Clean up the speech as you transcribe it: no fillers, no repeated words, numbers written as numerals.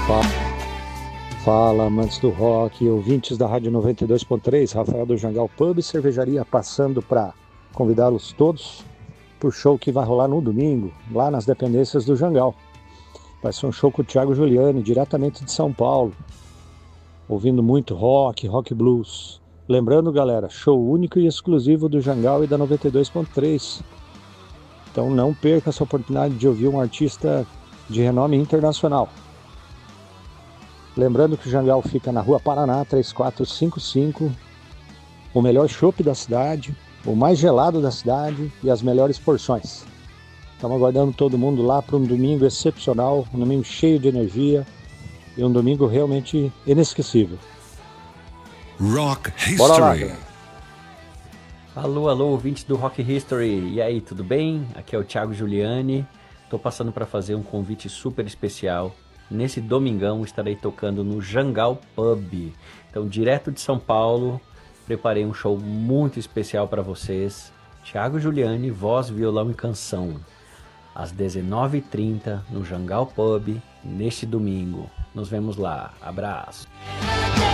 Fa- Fala, amantes do rock, ouvintes da Rádio 92.3, Rafael do Jangal Pub e Cervejaria passando para convidá-los todos para o show que vai rolar no domingo, lá nas dependências do Jangal. Vai ser um show com o Thiago Giuliani, diretamente de São Paulo, ouvindo muito rock blues. Lembrando, galera, show único e exclusivo do Jangal e da 92.3. Então não perca essa oportunidade de ouvir um artista de renome internacional. Lembrando que o Jangal fica na Rua Paraná, 3455, o melhor chopp da cidade, o mais gelado da cidade e as melhores porções. Estamos aguardando todo mundo lá para um domingo excepcional, um domingo cheio de energia e um domingo realmente inesquecível. Rock Bora lá, History. galera. Alô, alô, ouvintes do Rock History. E aí, tudo bem? Aqui é o Thiago Giuliani. Tô passando para fazer um convite super especial. Nesse domingão estarei tocando no Jangal Pub. Então, direto de São Paulo, preparei um show muito especial para vocês. Thiago Giuliani, voz, violão e canção. Às 19h30 no Jangal Pub, neste domingo. Nos vemos lá. Abraço.